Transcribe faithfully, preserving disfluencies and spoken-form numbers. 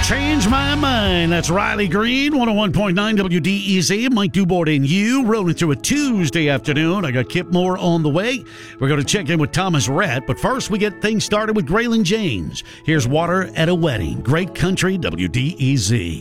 Change My Mind. That's Riley Green, one oh one point nine W D E Z. Mike Dubord and you rolling through a Tuesday afternoon. I got Kip Moore on the way. We're going to check in with Thomas Rhett, but first we get things started with Graylin James. Here's Water at a Wedding. Great country, W D E Z.